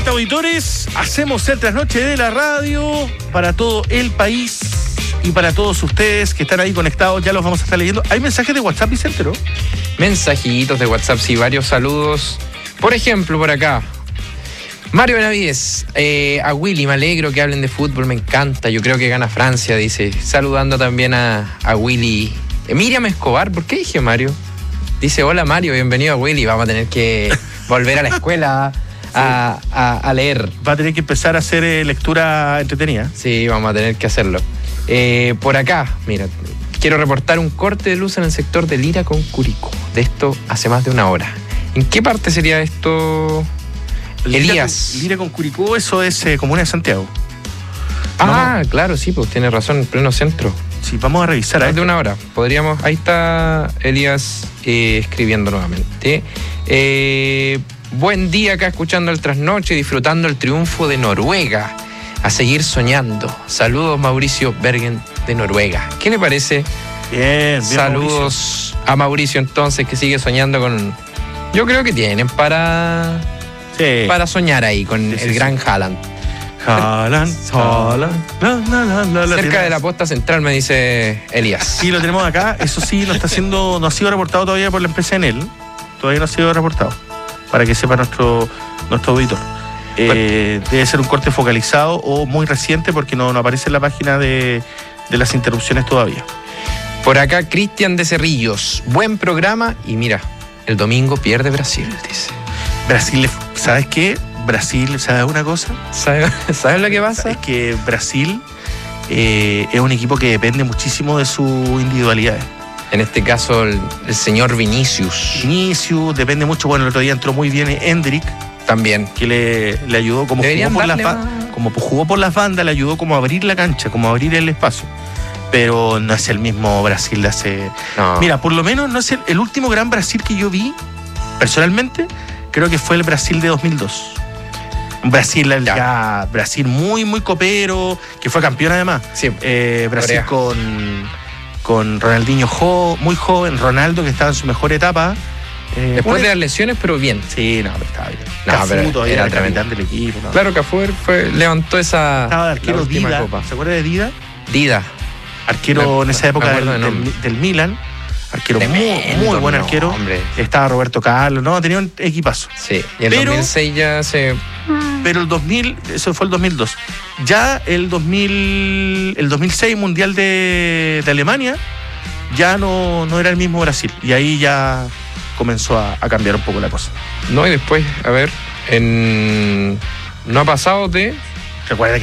vuelta, auditores. Hacemos el trasnoche de la radio para todo el país y para todos ustedes que están ahí conectados. Ya los vamos a estar leyendo. Hay mensajes de WhatsApp, Vicente, ¿no? Mensajitos de WhatsApp, sí, varios saludos. Por ejemplo, por acá, Mario Benavides, a Willy, me alegro que hablen de fútbol, me encanta. Yo creo que gana Francia, dice. Saludando también a Willy. Miriam Escobar, ¿por qué dije Mario? Dice, hola Mario, bienvenido a Willy. Vamos a tener que volver a la escuela a leer. Va a tener que empezar a hacer lectura entretenida. Sí, vamos a tener que hacerlo. Por acá, mira, quiero reportar un corte de luz en el sector de Lira con Curicó. De esto hace más de una hora. ¿En qué parte sería esto, Elías? Lira con Curicó, eso es comuna de Santiago. Ah, claro, sí, pues tiene razón, en pleno centro. Sí, vamos a revisar. Más de una hora. Podríamos. Ahí está Elías escribiendo nuevamente. Buen día acá escuchando el trasnoche, disfrutando el triunfo de Noruega. A seguir soñando. Saludos, Mauricio Bergen de Noruega. ¿Qué le parece? Bien, saludos Mauricio. A Mauricio entonces, que sigue soñando con. Yo creo que tienen para soñar ahí con el gran Haaland. Cerca de la posta central, me dice Elías. Sí, lo tenemos acá. Eso sí, no ha sido reportado todavía por la empresa Enel. Todavía no ha sido reportado. Para que sepa nuestro auditor. Debe ser un corte focalizado o muy reciente porque no aparece en la página de las interrupciones todavía. Por acá, Cristian de Cerrillos. Buen programa y mira, el domingo pierde Brasil, dice. Brasil, ¿sabes qué? Brasil, ¿sabes una cosa? ¿Sabes lo que pasa? Es que Brasil es un equipo que depende muchísimo de sus individualidades. En este caso, el señor Vinicius. Depende mucho. Bueno, el otro día entró muy bien Endrick. También. Que le ayudó, como jugó por las bandas, le ayudó como a abrir la cancha, como a abrir el espacio. Pero no es el mismo Brasil de hace... No. Mira, por lo menos no es el último gran Brasil que yo vi, personalmente, creo que fue el Brasil de 2002. Brasil muy, muy copero, que fue campeón además. Sí, Brasil con Ronaldinho muy joven, Ronaldo que estaba en su mejor etapa. Después de las lesiones, pero bien. Sí, pero estaba bien. Cafú todavía era el capitán del equipo. ¿no? Claro, Cafú levantó esa... Estaba de arquero Dida. Copa. ¿Se acuerda de Dida? Dida. Arquero en esa época del Milan. Arquero muy buen arquero. Hombre. Estaba Roberto Carlos, ¿no? Tenía un equipazo. Sí, y en 2006 ya se... Pero el 2000, eso fue el 2002. Ya el 2006 Mundial de Alemania, ya no era el mismo Brasil. Y ahí ya comenzó a cambiar un poco la cosa. No, y después, a ver, no ha pasado de... Recuerda que